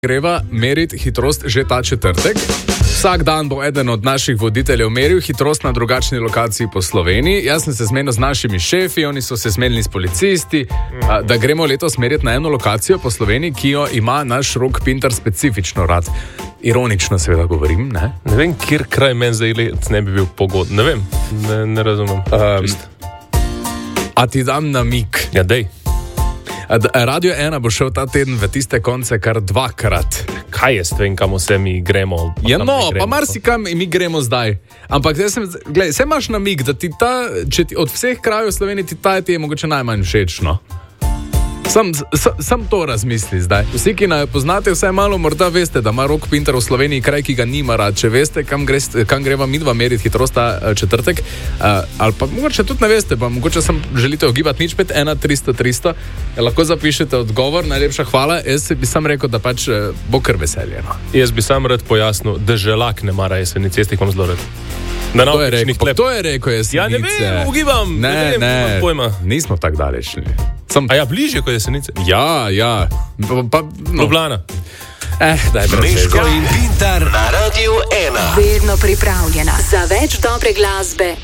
greva meriti hitrost že ta četrtek. Vsak dan bo eden od naših voditeljev meril hitrost na drugačni lokaciji po Sloveniji. Jaz sem se zmenil z našimi šefi, oni so se zmenili s policisti, da gremo letos meriti na eno lokacijo po Sloveniji, ki jo ima naš Rok Pintar specifično rad. Ironično seveda govorim, ne? Ne vem, kjer kraj meni zdaj let ne bi bil pogod. Ne vem, ne razumem. A ti dam namig. Ja, dej. Radio 1 bo šel ta teden v tiste konce kar 2-krat. Kaj je s tem, kam vse mi gremo? Ja, no, pa marsikam mi gremo zdaj. Ampak gledaj, se imaš namig, da ti ta, če ti od vseh krajev v Sloveniji ti je mogoče najmanj všečno. Sam to razmisli zdaj. Vsi, ki naj poznate, vsaj malo morda veste, da ima Rok Pintar v Sloveniji kraj, ki ga nima rad. Če veste, kam greva midva meriti hitrost ta četrtek, ali pa mogoče tudi ne veste, pa mogoče sem želite ogibati 051 300 300, lahko zapišete odgovor, najlepša hvala. Jaz bi sam rekel, da pač bo kar veselje. No. Jaz bi sam rad pojasnil, da želak ne mara jeseni cesti, kom zelo rad. To je rekel Jesenice. Ja, ne vem, ugibam. Ne, pojma. Nismo tako daleč. A ja, bližje kot Jesenice? Ja. Ljubljana. Daj, Meško in Pintar na Radio 1. Vedno pripravljena za več dobre glasbe.